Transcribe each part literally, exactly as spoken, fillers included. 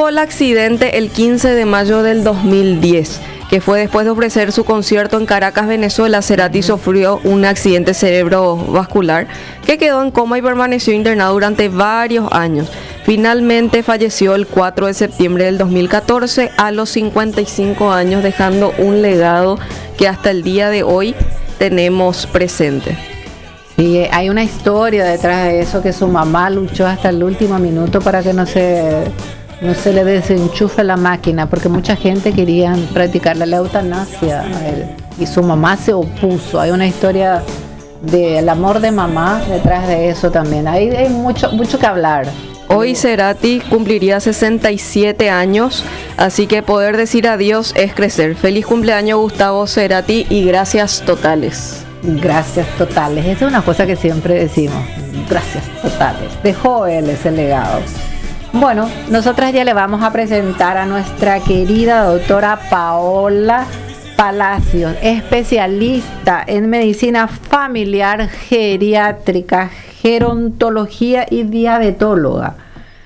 Tuvo el accidente el quince de mayo del dos mil diez, que fue después de ofrecer su concierto en Caracas, Venezuela. Cerati sufrió un accidente cerebrovascular que quedó en coma y permaneció internado durante varios años. Finalmente falleció el cuatro de septiembre del dos mil catorce a los cincuenta y cinco años, dejando un legado que hasta el día de hoy tenemos presente. Sí, hay una historia detrás de eso, que su mamá luchó hasta el último minuto para que no se, no se le desenchufe la máquina, porque mucha gente quería practicarle la eutanasia a él, y su mamá se opuso. Hay una historia del amor de mamá detrás de eso también. Hay, hay mucho, mucho que hablar. Hoy Cerati cumpliría sesenta y siete años, así que poder decir adiós es crecer. Feliz cumpleaños, Gustavo Cerati, y gracias totales. Gracias totales, esa es una cosa que siempre decimos, gracias totales. Dejó él ese legado. Bueno, nosotras ya le vamos a presentar a nuestra querida doctora Paola Palacios, especialista en medicina familiar, geriátrica, gerontología y diabetóloga.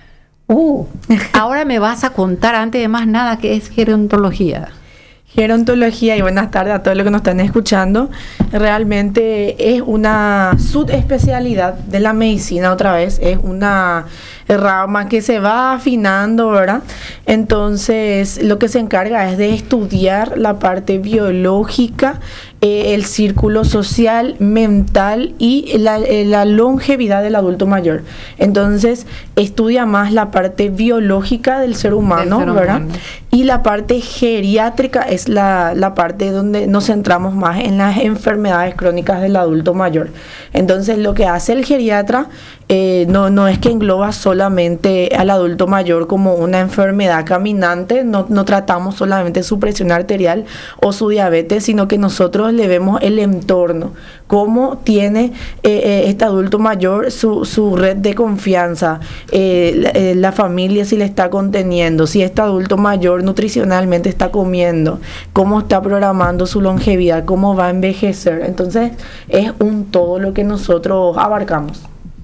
Uh, ahora me vas a contar, antes de más nada, qué es gerontología. Gerontología, y buenas tardes a todos los que nos están escuchando. Realmente es una subespecialidad de la medicina, otra vez, es una rama que se va afinando, ¿verdad? Entonces, lo que se encarga es de estudiar la parte biológica, eh, el círculo social, mental y la, eh, la longevidad del adulto mayor. Entonces, estudia más la parte biológica del ser humano, del ser ¿verdad? Humano. Y la parte geriátrica es la, la parte donde nos centramos más en las enfermedades crónicas del adulto mayor. Entonces, lo que hace el geriatra eh, no, no es que engloba solamente al adulto mayor como una enfermedad caminante, no, no tratamos solamente su presión arterial o su diabetes, sino que nosotros le vemos el entorno, cómo tiene eh, eh, este adulto mayor su, su red de confianza, eh, la, eh, la familia si le está conteniendo, si este adulto mayor nutricionalmente está comiendo, cómo está programando su longevidad, cómo va a envejecer. Entonces es un todo lo que nosotros abarcamos.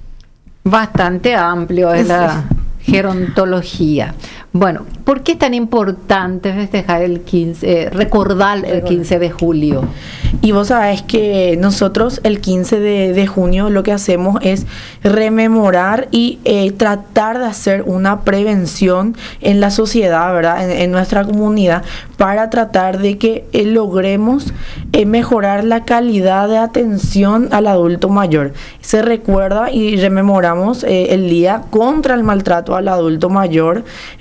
Bastante amplio es la gerontología. Bueno, ¿por qué es tan importante festejar el quince, eh, recordar el quince de julio? Y vos sabés que nosotros el quince de junio lo que hacemos es rememorar y eh, tratar de hacer una prevención en la sociedad, ¿verdad? En, en nuestra comunidad, para tratar de que eh, logremos eh, mejorar la calidad de atención al adulto mayor. Se recuerda y rememoramos eh, el día contra el maltrato al adulto mayor.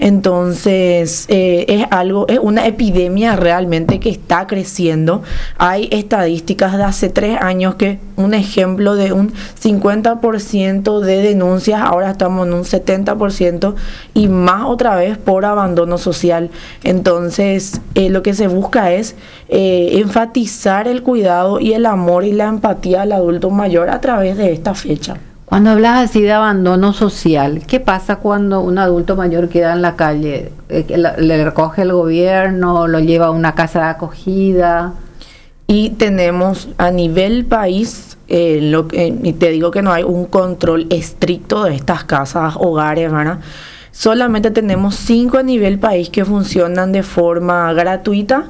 Entonces eh, es algo, es una epidemia realmente que está creciendo. Hay estadísticas de hace tres años que un ejemplo de un cincuenta por ciento de denuncias, ahora estamos en un setenta por ciento y más otra vez por abandono social. Entonces eh, lo que se busca es eh, enfatizar el cuidado y el amor y la empatía al adulto mayor a través de esta fecha. Cuando hablas así de abandono social, ¿qué pasa cuando un adulto mayor queda en la calle? ¿Le recoge el gobierno, lo lleva a una casa de acogida? Y tenemos a nivel país, eh, lo que, y te digo que no hay un control estricto de estas casas, hogares, ¿verdad? Solamente tenemos cinco a nivel país que funcionan de forma gratuita.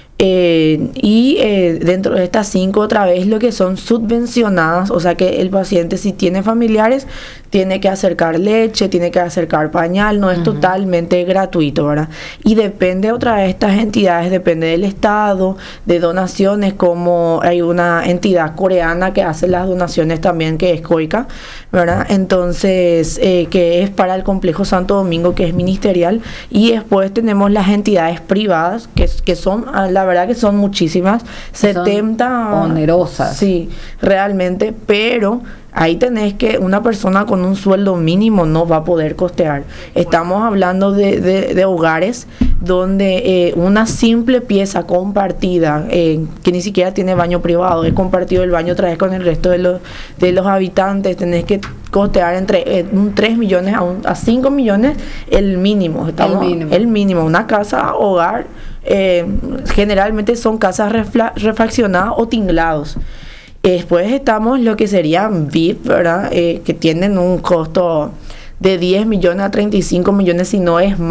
Eh, y eh, dentro de estas cinco otra vez lo que son subvencionadas, o sea que el paciente si tiene familiares tiene que acercar leche, tiene que acercar pañal, no es uh-huh. totalmente gratuito, ¿verdad? Y depende otra vez de estas entidades, depende del estado, de donaciones, como hay una entidad coreana que hace las donaciones también, que es COICA, ¿verdad? Entonces, eh, que es para el Complejo Santo Domingo, que es ministerial, y después tenemos las entidades privadas, que, que son, la verdad que son muchísimas, setenta... Son onerosas. Sí, realmente, pero ahí tenés que una persona con un sueldo mínimo no va a poder costear. Estamos hablando de, de, de hogares donde eh, una simple pieza compartida, eh, que ni siquiera tiene baño privado, es compartido el baño otra vez con el resto de los, de los habitantes, tenés que costear entre eh, un tres millones a, un, a cinco millones el mínimo. Estamos, el mínimo. El mínimo, una casa, hogar, eh, generalmente son casas refla, refaccionadas o tinglados. Después estamos lo que serían V I P, ¿verdad? Eh, que tienen un costo de diez millones a treinta y cinco millones, si no es más.